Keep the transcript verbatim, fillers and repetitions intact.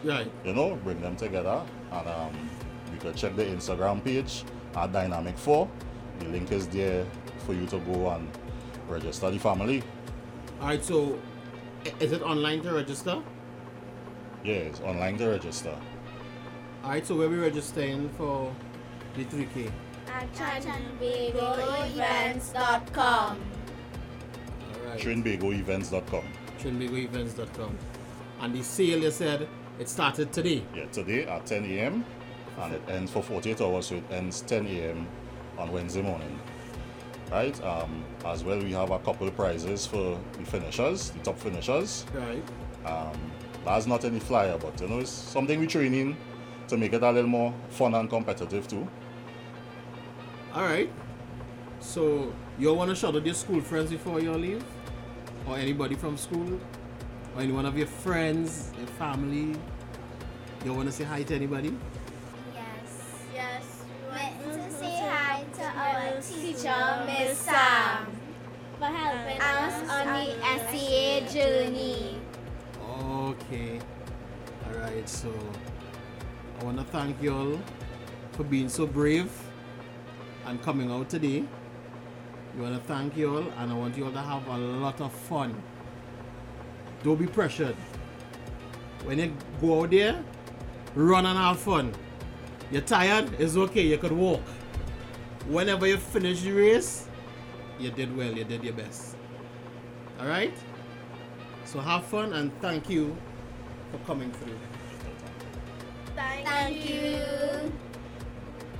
Right. You know, bring them together. And um, you can check the Instagram page at Dynamic four. The link is there for you to go and register the family. Alright, so i- is it online to register? Yeah, it's online to register. Alright, so where we registering for the three K? At trinbago events dot com. Alright. Trinbago Events dot com. trinbago events dot com. And the sale, you said, it started today. Yeah, today at ten a.m. and it ends for forty-eight hours, so it ends ten a.m. on Wednesday morning. Right? Um, as well, we have a couple of prizes for the finishers, the top finishers. Right. Um, that's not any flyer, but you know, it's something we're training to make it a little more fun and competitive too. Alright. So, you want to shout out your school friends before you leave? Or anybody from school? Or any one of your friends, your family? You want to say hi to anybody? Yes. Yes. We want to say hi to our teacher, Miss Sam, for helping us on the S E A journey. Okay. Alright, so I want to thank you all for being so brave and coming out today. We want to thank you all, and I want you all to have a lot of fun. Don't be pressured. When you go out there, run and have fun. You're tired? It's okay, you could walk. Whenever you finish the race, you did well, you did your best. Alright? So have fun, and thank you for coming through. Thank you.